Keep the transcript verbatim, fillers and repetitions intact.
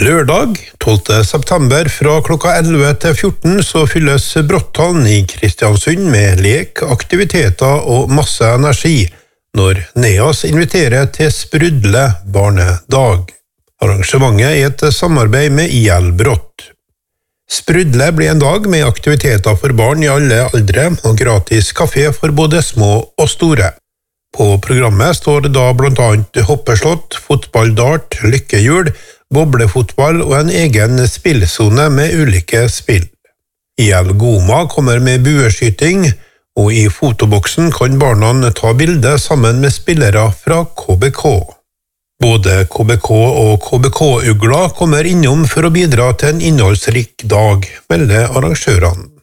Lørdag, tolvte september fra klokka elleve til fjorten så fylles Bråthallen i Kristiansund med lek, aktiviteter og masse energi når Neas inviterer til Sprudle barnedag. Arrangementet er et samarbeid med I L Brått. Sprudle blir en dag med aktiviteter for barn i alle aldre og gratis kafé for både små og store. På programmet står da blant annet hoppeslott, fotballdart, lykkehjul, boblefotball og en egen spillzone med ulike spill. I L Goma kommer med bueskyting, og i fotoboksen kan barna ta bilder sammen med spillere fra K B K. Både K B K og K B K-ugla kommer innom for å bidra til en innholdsrik dag, melder arrangørene.